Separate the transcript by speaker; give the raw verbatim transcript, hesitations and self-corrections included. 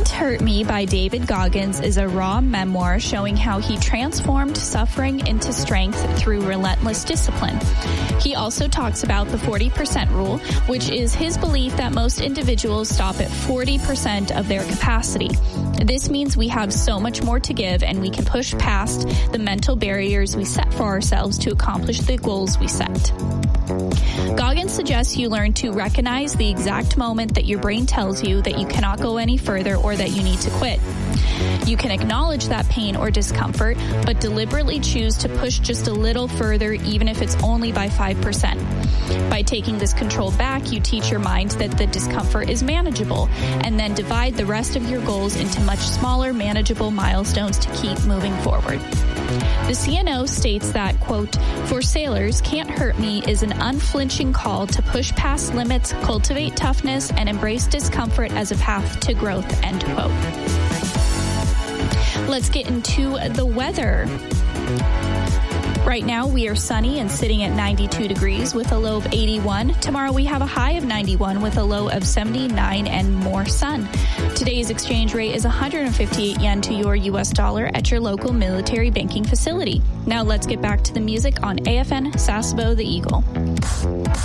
Speaker 1: Can't Hurt Me by David Goggins is a raw memoir showing how he transformed suffering into strength through relentless discipline. He also talks about the forty percent rule, which is his belief that most individuals stop at forty percent of their capacity. This means we have so much more to give, and we can push past the mental barriers we set for ourselves to accomplish the goals we set. Goggins suggests you learn to recognize the exact moment that your brain tells you that you cannot go any further or that you need to quit. You can acknowledge that pain or discomfort, but deliberately choose to push just a little further, even if it's only by five percent. By taking this control back, you teach your mind that the discomfort is manageable, and then divide the rest of your goals into much smaller, manageable milestones to keep moving forward. The C N O states that, quote, "For sailors, Can't Hurt Me is an unflinching call to push past limits, cultivate toughness, and embrace discomfort as a path to growth," end quote. Let's get into the weather. Right now, we are sunny and sitting at ninety-two degrees with a low of eighty-one. Tomorrow, we have a high of ninety-one with a low of seventy-nine and more sun. Today's exchange rate is one hundred fifty-eight yen to your U S dollar at your local military banking facility. Now, let's get back to the music on A F N Sasebo the Eagle.